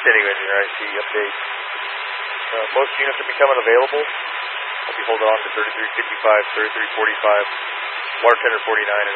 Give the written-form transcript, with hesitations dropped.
Standing engine IC update. Most units are becoming available. I'll be holding on to 3355, 3345, water tender 49, and